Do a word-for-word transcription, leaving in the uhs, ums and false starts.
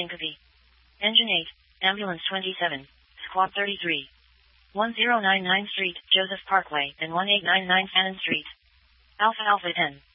syncope. Engine eight, Ambulance twenty-seven, Squad thirty-three. one zero nine nine Street, Joseph Parkway, and one eight nine nine Cannon Street. Alpha Alpha ten.